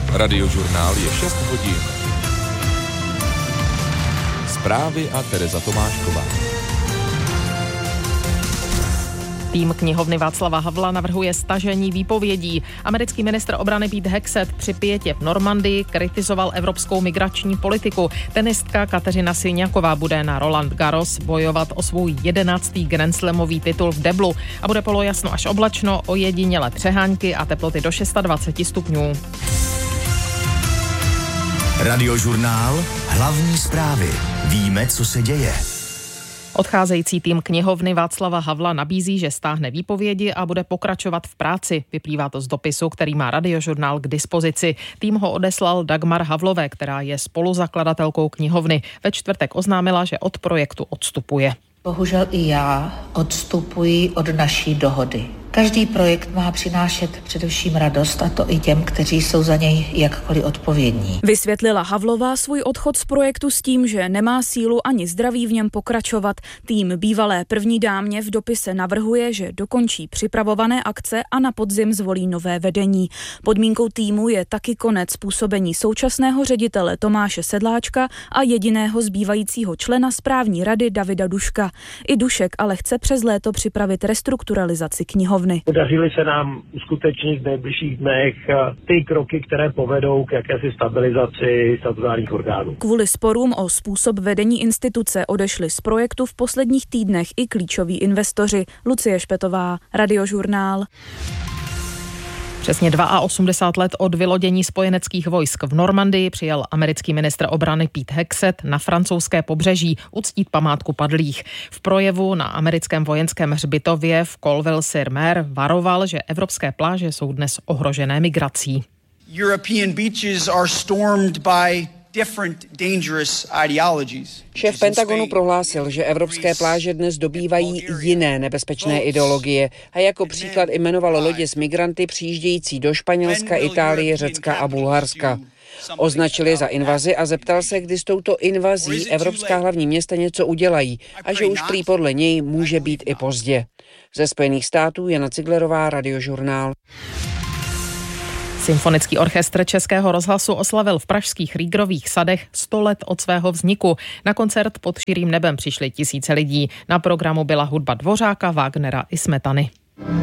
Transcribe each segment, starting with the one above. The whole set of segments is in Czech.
Radiožurnál je 6 hodin. Zprávy a Tereza Tomášková. Tým knihovny Václava Havla navrhuje stažení výpovědí. Americký ministr obrany Pete Hegseth při pietě v Normandii kritizoval evropskou migrační politiku. Tenistka Kateřina Siniaková bude na Roland Garros bojovat o svůj 11. Grand Slamový titul v deblu a bude polojasno až oblačno, ojedinělé přehánky a teploty do 26 stupňů. Radiožurnál, hlavní zprávy. Víme, co se děje. Odcházející tým knihovny Václava Havla nabízí, že stáhne výpovědi a bude pokračovat v práci. Vyplývá to z dopisu, který má Radiožurnál k dispozici. Tým ho odeslal Dagmar Havlové, která je spoluzakladatelkou knihovny. Ve čtvrtek oznámila, že od projektu odstupuje. Bohužel i já odstupuji od naší dohody. Každý projekt má přinášet především radost, a to i těm, kteří jsou za něj jakkoliv odpovědní. Vysvětlila Havlová svůj odchod z projektu s tím, že nemá sílu ani zdraví v něm pokračovat. Tým bývalé první dámě v dopise navrhuje, že dokončí připravované akce a na podzim zvolí nové vedení. Podmínkou týmu je taky konec působení současného ředitele Tomáše Sedláčka a jediného zbývajícího člena správní rady Davida Duška. I Dušek ale chce přes léto připravit restrukturalizaci knihovny. Podařily se nám uskutečnit v nejbližších dnech ty kroky, které povedou k jakési stabilizaci statutárních orgánů. Kvůli sporům o způsob vedení instituce odešli z projektu v posledních týdnech i klíčoví investoři. Lucie Špetová, Radiožurnál. Přesně 82 let od vylodění spojeneckých vojsk v Normandii přijel americký ministr obrany Pete Hegseth na francouzské pobřeží uctít památku padlých. V projevu na americkém vojenském hřbitově v Colville-sur-Mer varoval, že evropské pláže jsou dnes ohrožené migrací. European beaches are stormed by different dangerous ideologies. Šéf Pentagonu prohlásil, že evropské pláže dnes dobývají jiné nebezpečné ideologie a jako příklad jmenoval lodě s migranty přijíždějící do Španělska, Itálie, Řecka a Bulharska. Označil je za invazi a zeptal se, kdy s touto invazí evropská hlavní města něco udělají a že už prý podle něj může být i pozdě. Ze Spojených států Jana Ciglerová, Radiožurnál. Symfonický orchestr Českého rozhlasu oslavil v pražských Rýgrových sadech 100 let od svého vzniku. Na koncert pod širým nebem přišli tisíce lidí. Na programu byla hudba Dvořáka, Wagnera i Smetany.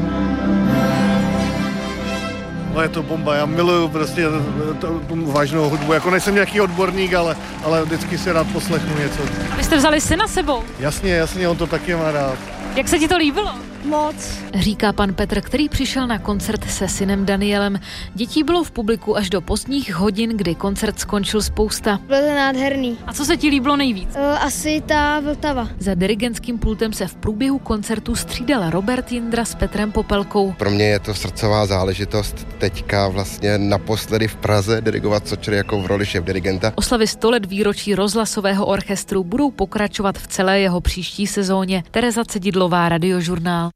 No je to bomba, já miluju prostě tu vážnou hudbu, jako nejsem nějaký odborník, ale vždycky si rád poslechnu něco. Vy jste vzali syna sebou? Jasně, on to taky má rád. Jak se ti to líbilo? Moc. Říká pan Petr, který přišel na koncert se synem Danielem. Dětí bylo v publiku až do pozdních hodin, kdy koncert skončil spousta. Bylo to nádherný. A co se ti líbilo nejvíc? Asi ta Vltava. Za dirigentským pultem se v průběhu koncertu střídal Robert Jindra s Petrem Popelkou. Pro mě je to srdcová záležitost teďka vlastně naposledy v Praze dirigovat Sočery jako v roli šéfdirigenta. Oslavy 100 let výročí rozhlasového orchestru budou pokračovat v celé jeho příští sezóně. Tereza Cedidlová, Radiožurnál.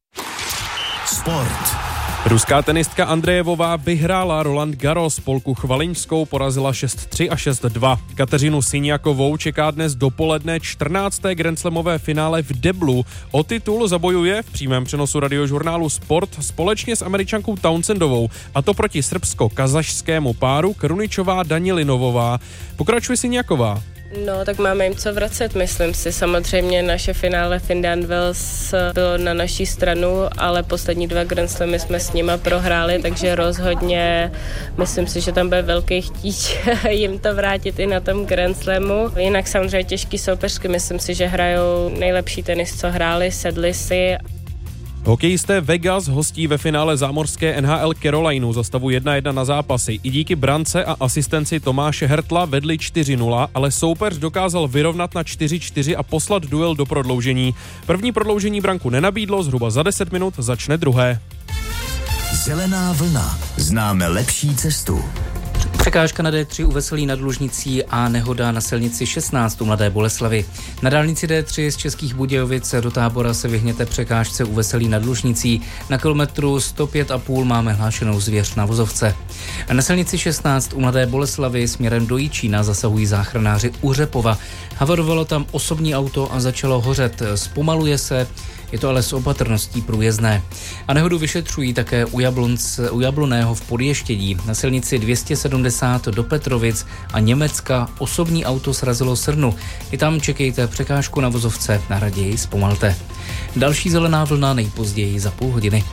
Sport. Ruská tenistka Andrejevová vyhrála Roland Garros, Polku Chvaliňskou porazila 6-3 a 6-2. Kateřinu Siniakovou čeká dnes dopoledne 14. grandslamové finále v deblu. O titul zabojuje v přímém přenosu Radiožurnálu Sport společně s Američankou Townsendovou, a to proti srbsko-kazašskému páru Kruničová Danielinovová. Pokračuje Siniaková. No, tak máme jim co vracet, myslím si. Samozřejmě naše finále v Indian Wells bylo na naší stranu, ale poslední 2 Grand Slamy jsme s nima prohráli, takže rozhodně myslím si, že tam bude velký chtíč jim to vrátit i na tom Grand Slamu. Jinak samozřejmě těžký soupeřky, myslím si, že hrajou nejlepší tenis, co hráli, sedli si. Hokejisté Vegas hostí ve finále zámořské NHL Carolinu za stavu 1-1 na zápasy. I díky brance a asistenci Tomáše Hertla vedli 4-0, ale soupeř dokázal vyrovnat na 4-4 a poslat duel do prodloužení. První prodloužení branku nenabídlo, zhruba za 10 minut začne druhé. Zelená vlna. Známe lepší cestu. Překážka na D3 u Veselí nad Lužnicí a nehoda na silnici 16 u Mladé Boleslavi. Na dálnici D3 z Českých Budějovic do Tábora se vyhněte překážce u Veselí nad Lužnicí. Na kilometru 105,5 máme hlášenou zvěř na vozovce. A na silnici 16 u Mladé Boleslavy směrem do Jičína zasahují záchranáři u Řepova. Havarovalo tam osobní auto a začalo hořet. Zpomaluje se. je to ale s opatrností průjezdné. A nehodu vyšetřují také u Jabloného v Podještědí. Na silnici 270 do Petrovic a Německa osobní auto srazilo srnu. I tam čekejte překážku na vozovce, na raději zpomalte. Další zelená vlna nejpozději za půl hodiny.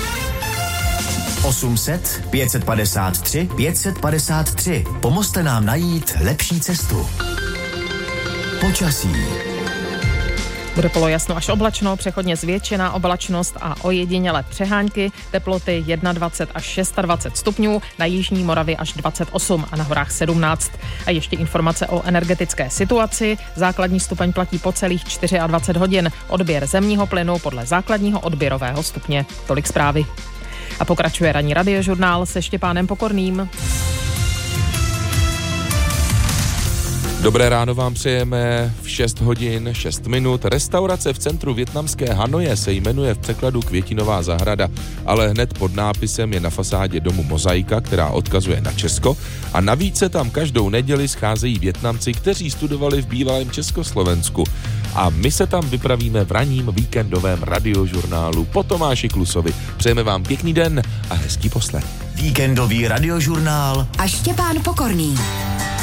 800 553 553. Pomozte nám najít lepší cestu. Počasí. Bude polojasno až oblačno, přechodně zvětšená oblačnost a ojedinělé přehánky, teploty 21 až 26 stupňů, na jižní Moravě až 28 a na horách 17. A ještě informace o energetické situaci. Základní stupeň platí po celých 24 hodin. Odběr zemního plynu podle základního odběrového stupně. Tolik zprávy. A pokračuje ranní radiožurnál se Štěpánem Pokorným. Dobré ráno vám přejeme v 6 hodin 6 minut. Restaurace v centru vietnamské Hanoje se jmenuje v překladu Květinová zahrada, ale hned pod nápisem je na fasádě domu mozaika, která odkazuje na Česko, a navíc se tam každou neděli scházejí Vietnamci, kteří studovali v bývalém Československu. A my se tam vypravíme v ranním víkendovém radiožurnálu po Tomáši Klusovi. Přejeme vám pěkný den a hezký poslech. Víkendový radiožurnál a Štěpán Pokorný.